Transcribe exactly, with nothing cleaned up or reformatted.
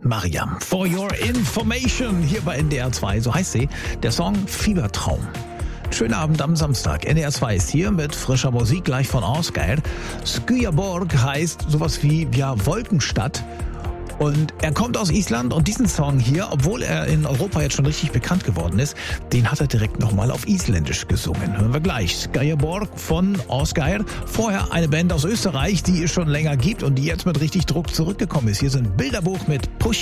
Mariam, for your information, hier bei N D R zwei, so heißt sie, der Song Fiebertraum. Schönen Abend am Samstag. N D R zwei ist hier mit frischer Musik gleich von Oscar. Skyaborg heißt sowas wie, ja, Wolkenstadt. Und er kommt aus Island und diesen Song hier, obwohl er in Europa jetzt schon richtig bekannt geworden ist, den hat er direkt nochmal auf Isländisch gesungen. Hören wir gleich. Skyaborg von Oscar. Vorher eine Band aus Österreich, die es schon länger gibt und die jetzt mit richtig Druck zurückgekommen ist. Hier sind Bilderbuch mit Push